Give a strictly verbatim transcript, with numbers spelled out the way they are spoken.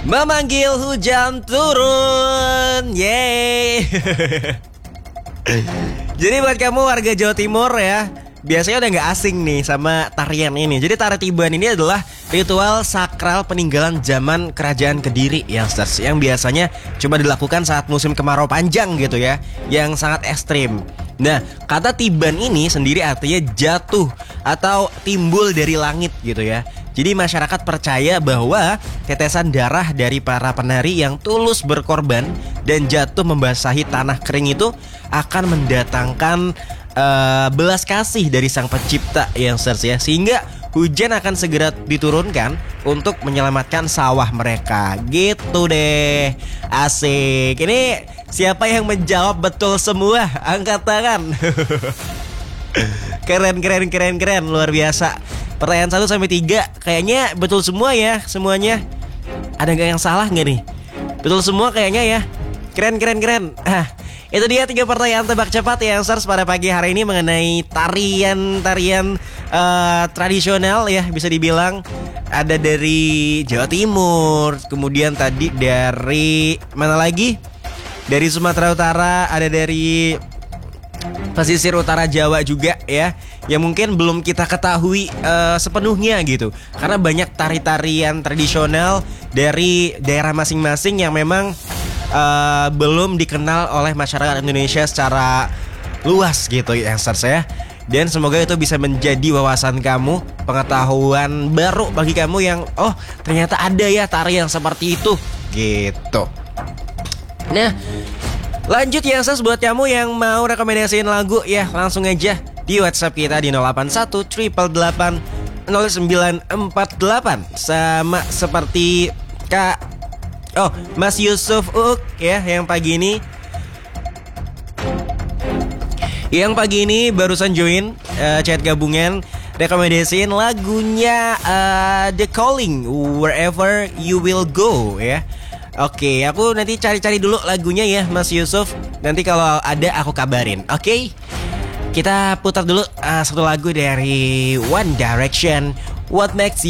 Memanggil hujan turun. Yeay. Jadi buat kamu warga Jawa Timur ya, biasanya udah gak asing nih sama tarian ini. Jadi tari Tiban ini adalah ritual sakral peninggalan zaman kerajaan Kediri yang yang biasanya cuma dilakukan saat musim kemarau panjang gitu ya, yang sangat ekstrim. Nah, kata Tiban ini sendiri artinya jatuh atau timbul dari langit gitu ya. Jadi masyarakat percaya bahwa tetesan darah dari para penari yang tulus berkorban dan jatuh membasahi tanah kering itu akan mendatangkan uh, belas kasih dari Sang Pencipta yang ya, sehingga hujan akan segera diturunkan untuk menyelamatkan sawah mereka. Gitu deh. Asik. Ini siapa yang menjawab betul semua? Angkat tangan. Keren keren keren keren, luar biasa. Pertanyaan satu sampai tiga kayaknya betul semua ya semuanya. Ada nggak yang salah nggak nih? Betul semua kayaknya ya. Keren keren keren. Ah, itu dia tiga pertanyaan tebak cepat yang Answers pada pagi hari ini mengenai tarian-tarian uh, tradisional ya, bisa dibilang. Ada dari Jawa Timur, kemudian tadi dari mana lagi? Dari Sumatera Utara, ada dari pesisir utara Jawa juga ya, yang mungkin belum kita ketahui uh, sepenuhnya gitu. Karena banyak tari-tarian tradisional dari daerah masing-masing yang memang uh, belum dikenal oleh masyarakat Indonesia secara luas gitu ya saya. Dan semoga itu bisa menjadi wawasan kamu, pengetahuan baru bagi kamu yang oh ternyata ada ya tari yang seperti itu gitu. Nah, lanjut ya Sos, buat kamu yang mau rekomendasiin lagu ya, langsung aja di WhatsApp kita di nol delapan satu delapan delapan delapan nol sembilan empat delapan. Sama seperti Kak Oh, Mas Yusuf Uk ya, yang pagi ini Yang pagi ini barusan join uh, chat gabungan, rekomendasiin lagunya uh, The Calling, Wherever You Will Go ya. Oke, aku nanti cari-cari dulu lagunya ya Mas Yusuf. Nanti kalau ada aku kabarin. Oke, kita putar dulu uh, satu lagu dari One Direction, What Makes You